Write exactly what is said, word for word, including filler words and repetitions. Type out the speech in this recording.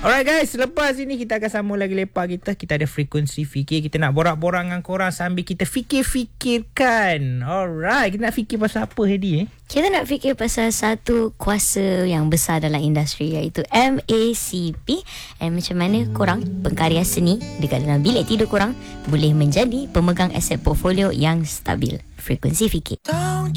Alright guys, selepas ini kita akan sambung lagi lepak kita. Kita ada frekuensi fikir. Kita nak borak-borak dengan korang sambil kita fikir-fikirkan. Alright, kita nak fikir pasal apa Hedi eh? Kita nak fikir pasal satu kuasa yang besar dalam industri, iaitu M A C P. Dan macam mana korang, pengkarya seni dekat dalam bilik tidur korang, boleh menjadi pemegang aset portfolio yang stabil. Frekuensi fikir.